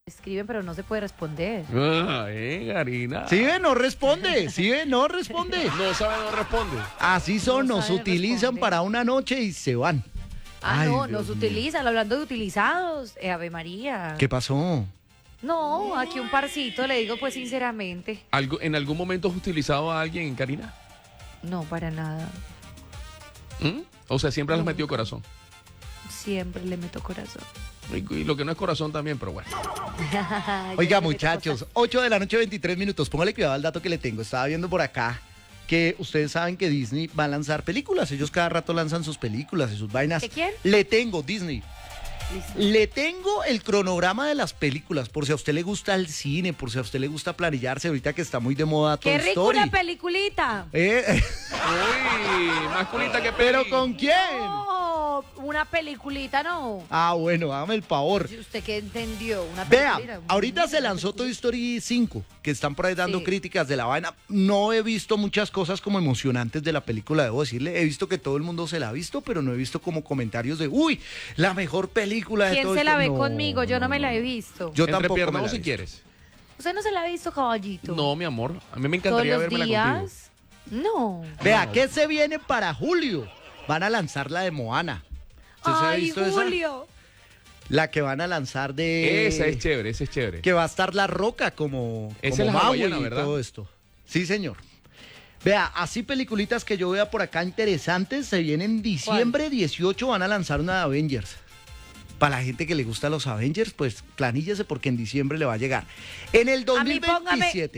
Escriben, pero no se puede responder. Karina. ¿Sí ve? No responde. ¿Sí ve? No responde. No sabe, no responde. Así son, No nos sabe utilizan responder. para una noche y se van. Ay, No, Dios nos mío. utilizan, hablando de utilizados. Ave María. ¿Qué pasó? No, aquí un parcito, le digo pues sinceramente. ¿En algún momento has utilizado a alguien, Karina? No, para nada. O sea, siempre le has metido corazón. Siempre le meto corazón. Y lo que no es corazón también, pero bueno. Oiga, muchachos, 8 de la noche, 23 minutos. Póngale cuidado al dato que le tengo. Estaba viendo por acá que ustedes saben que Disney va a lanzar películas. Ellos cada rato lanzan sus películas y sus vainas. ¿De quién? Le tengo, Disney. Listo. Le tengo el cronograma de las películas, por si a usted le gusta el cine, por si a usted le gusta planillarse, ahorita que está muy de moda Toy ¡Qué rico Story. una peliculita! Uy, más culita que ¿Pero peli. con quién? No, una peliculita no. Ah, bueno, hágame el favor. Si ¿Usted qué entendió? Una Vea, peliculita. ahorita se lanzó Toy Story 5, que están por ahí dando Sí. críticas de la vaina. No he visto muchas cosas como emocionantes de la película, debo decirle. He visto que todo el mundo se la ha visto, pero no he visto como comentarios de, uy, la mejor película de ¿Quién Toy se la Story. ve No, conmigo? Yo no me la he visto. Yo tampoco me la Entrepiernado he si visto. quieres. ¿Usted no se la ha visto, caballito? No, mi amor. A mí me ¿Todos encantaría los vérmela contigo. días? No. Vea, ¿qué se viene para julio? Van a lanzar la de Moana. ¿Usted se ha Ay, visto esa? Julio. La que van a lanzar de... Esa es chévere, esa es chévere. Que va a estar La Roca como Esa como es la Maui hawaiana, y ¿verdad? todo esto. Sí, señor. Vea, así peliculitas que yo vea por acá interesantes, se vienen diciembre 18, van a lanzar una de Avengers. Para la gente que le gusta los Avengers, pues planíllese porque en diciembre le va a llegar. En el A mí póngame- 2027.